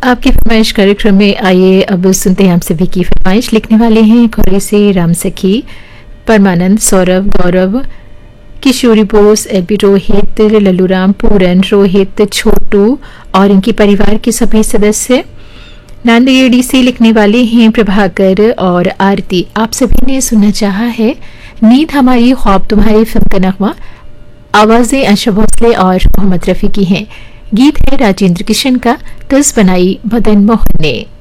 आपकी फरमाइश कार्यक्रम में आइए अब सुनते हैं आप सभी की फरमाइश। लिखने वाले हैं खोरी से राम सखी, परमानंद, सौरभ, गौरव, किशोरी बोस, एलबी रोहित, लल्लूराम, पूरन, रोहित, छोटू और इनके परिवार के सभी सदस्य। नांदेड़ी से लिखने वाले हैं प्रभाकर और आरती। आप सभी ने सुनना चाहा है नींद हमारी ख्वाब तुम्हारी फिल्म का नगमा। आवाजें आशा भोसले और मोहम्मद रफी की हैं। गीत है राजेंद्र किशन का, तस बनाई मदन मोहन ने।